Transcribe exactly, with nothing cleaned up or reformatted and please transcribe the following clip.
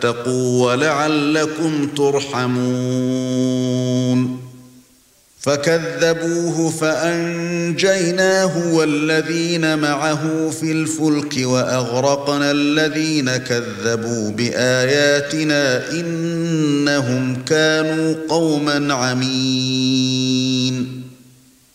واتقوا ولعلكم ترحمون فكذبوه فأنجيناه والذين معه في الفلك وأغرقنا الذين كذبوا بآياتنا إنهم كانوا قوما عمين